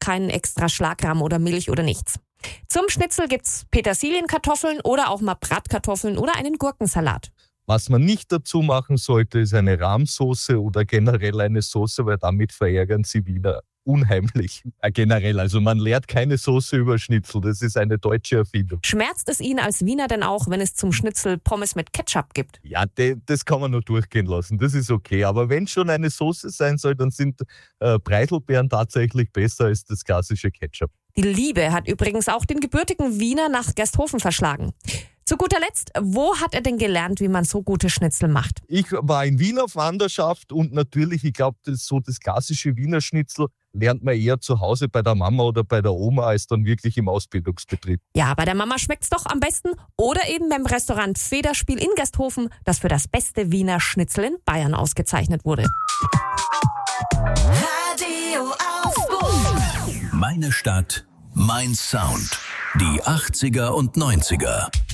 keinen extra Schlagrahm oder Milch oder nichts. Zum Schnitzel gibt's Petersilienkartoffeln oder auch mal Bratkartoffeln oder einen Gurkensalat. Was man nicht dazu machen sollte, ist eine Rahmsoße oder generell eine Soße, weil damit verärgern sie Wiener unheimlich. Generell, also man lehrt keine Soße über Schnitzel, das ist eine deutsche Erfindung. Schmerzt es Ihnen als Wiener denn auch, wenn es zum Schnitzel Pommes mit Ketchup gibt? Ja, das kann man nur durchgehen lassen, das ist okay. Aber wenn schon eine Soße sein soll, dann sind Preiselbeeren tatsächlich besser als das klassische Ketchup. Die Liebe hat übrigens auch den gebürtigen Wiener nach Gersthofen verschlagen. Zu guter Letzt, wo hat er denn gelernt, wie man so gute Schnitzel macht? Ich war in Wien auf Wanderschaft und natürlich, ich glaube, das klassische Wiener Schnitzel lernt man eher zu Hause bei der Mama oder bei der Oma als dann wirklich im Ausbildungsbetrieb. Ja, bei der Mama schmeckt's doch am besten. Oder eben beim Restaurant Federspiel in Gersthofen, das für das beste Wiener Schnitzel in Bayern ausgezeichnet wurde. Radio auf Boom. Meine Stadt, mein Sound. Die 80er und 90er.